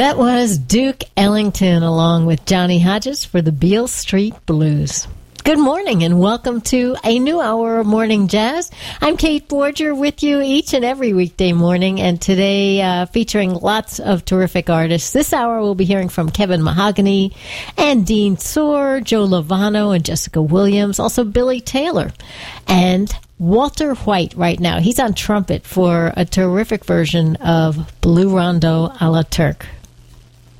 That was Duke Ellington along with Johnny Hodges for the Beale Street Blues. Good morning and welcome to a new hour of Morning Jazz. I'm Kate Borger with you each and every weekday morning, and today featuring lots of terrific artists. This hour we'll be hearing from Kevin Mahogany and Dean Soar, Joe Lovano and Jessica Williams, also Billy Taylor, and Walter White right now. He's on trumpet for a terrific version of Blue Rondo a la Turk.